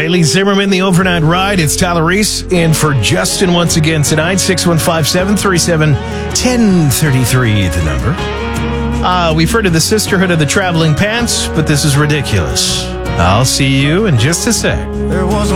Bailey Zimmerman, the overnight ride. It's Tyler Reese in for Justin once again tonight. 615-737-1033, the number. We've heard of the Sisterhood of the Traveling Pants, but this is ridiculous. I'll see you in just a sec. There was